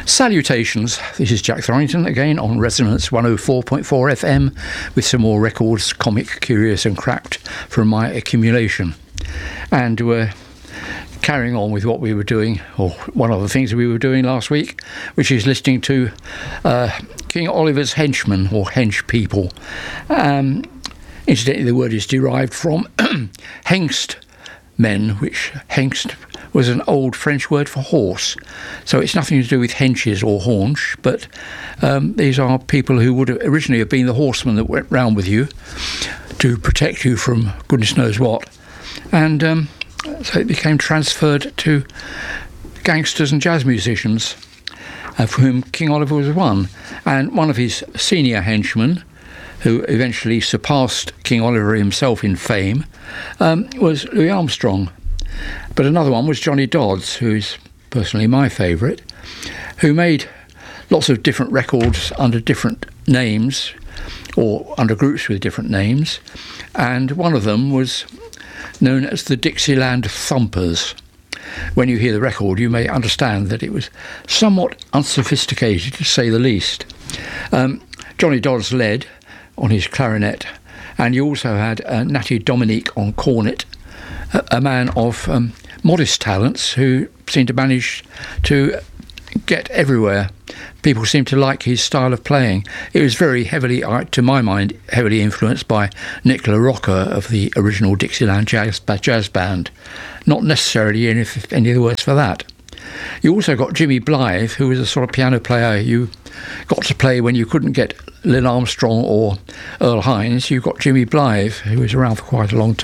Salutations, this is Jack Thorrington again on Resonance 104.4 FM with some more records, comic, curious and cracked from my accumulation. And we're carrying on with what we were doing, or one of the things we were doing last week, which is listening to King Oliver's henchmen, or hench people. Incidentally, the word is derived from hengst men, which hengst was an old French word for horse. So it's nothing to do with henches or haunch, but these are people who would originally have been the horsemen that went round with you to protect you from goodness knows what. And so it became transferred to gangsters and jazz musicians, for whom King Oliver was one. And one of his senior henchmen, who eventually surpassed King Oliver himself in fame, was Louis Armstrong. But another one was Johnny Dodds, who is personally my favourite, who made lots of different records under different names, or under groups with different names, and one of them was known as the Dixieland Thumpers. When you hear the record, you may understand that it was somewhat unsophisticated, to say the least. Johnny Dodds led on his clarinet, and you also had Natty Dominique on cornet, a man of modest talents who seemed to manage to get everywhere. People seemed to like his style of playing. It was very heavily, to my mind, heavily influenced by Nick LaRocca of the original Dixieland Jazz Band. Not necessarily any of the worse for that. You also got Jimmy Blythe, who was a sort of piano player you got to play when you couldn't get Lil Armstrong or Earl Hines. You got Jimmy Blythe, who was around for quite a long